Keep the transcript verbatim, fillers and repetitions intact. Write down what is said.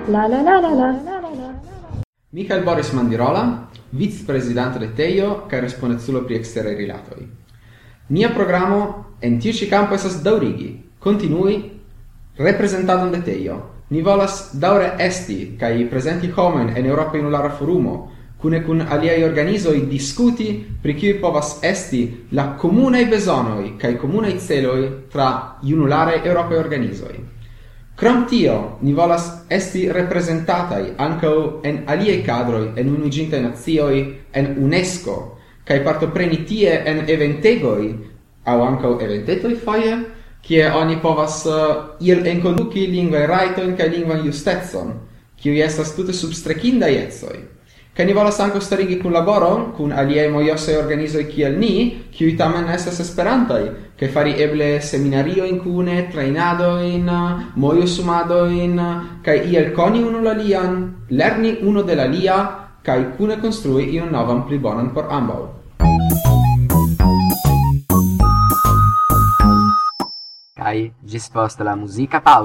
La la la la la. Michael Boris Mandirola, vice-presidente de Teio, kaj respondeculo pri eksteraj rilatoj. Nia programo en tiu ĉi kampo estas daŭrigi, kontinui reprezentadon de Teio. Ni volas daŭre esti kaj prezenti homojn en Eŭropa Junulara Forumo, kune kun aliaj organizoj diskuti pri kiuj povas esti la komunaj bezonoj kaj komunaj celoj tra junularaj eŭropaj organizoj. Krom tio, ni volas esti reprezentataj ankaŭ en aliaj kadroj en Unuiĝintaj Nacioj, en UNESCO, kaj partopreni tie en eventegoj aŭ ankaŭ eventetoj foje, kie oni povas uh, iel enkonduki lingvaj rajtojn kaj lingvan justecon, kiuj estas tute substrekindaj ecoj. Kaj ni volas ankaŭ starigi kunlaboron kun aliaj mojosaj organizoj kiel ni, kiuj tamen estas esperantaj, kaj fari eble seminariojn kune, trejnadojn, mojosumadojn, kaj iel koni unu la lian, lerni unu de la lia, kaj kune konstrui iun novan pli bonan por ambaŭ. Kaj ĝis post la muzika paŭzo.